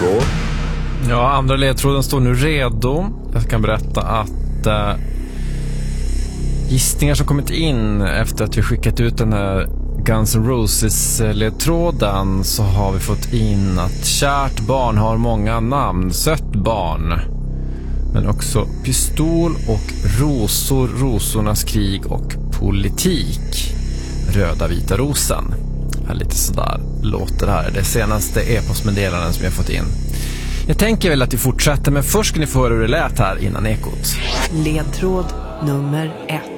ledtråd. Ja, andra ledtråden står nu redo. Jag kan berätta att gissningar som kommit in efter att vi skickat ut den här Guns N' Roses-ledtråden, så har vi fått in att kärt barn har många namn. Sött barn. Men också pistol och rosor, rosornas krig och politik. Röda vita rosen. Ja, lite sådär låter det här. Det senaste e-postmeddelanden som jag fått in. Jag tänker väl att vi fortsätter, men först ska ni få höra hur det lät här innan ekot. Ledtråd nummer 1.